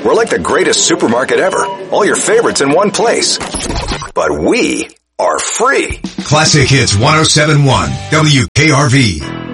We're like the greatest supermarket ever. All your favorites in one place. But we are free. Classic Hits 107.1 WKRV.